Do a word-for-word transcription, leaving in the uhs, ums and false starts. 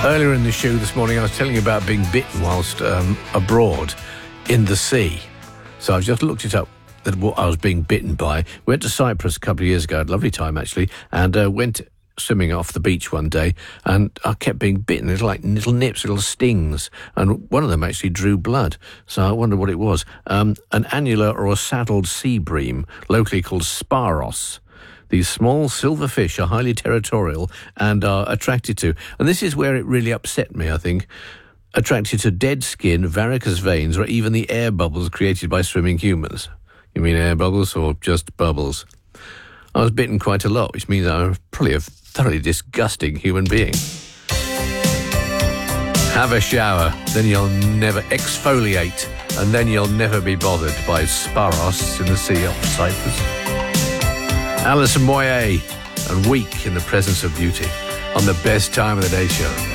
Earlier in the show this morning, I was telling you about being bitten whilst um, abroad in the sea. So I've just looked it up, that what I was being bitten by. Went to Cyprus a couple of years ago, had a lovely time actually, and uh, went swimming off the beach one day, and I kept being bitten. Little like little nips, little stings, and one of them actually drew blood. So I wonder what it was. Um, an annular or a saddled sea bream, locally called sparos. These small silver fish are highly territorial and are attracted to, and this is where it really upset me, I think, attracted to dead skin, varicose veins, or even the air bubbles created by swimming humans. You mean air bubbles or just bubbles? I was bitten quite a lot, which means I'm probably a thoroughly disgusting human being. Have a shower, then you'll never exfoliate, and then you'll never be bothered by sparos in the sea off Cyprus. Alison Moyet and Weak in the Presence of Beauty on the Best Time of the Day show.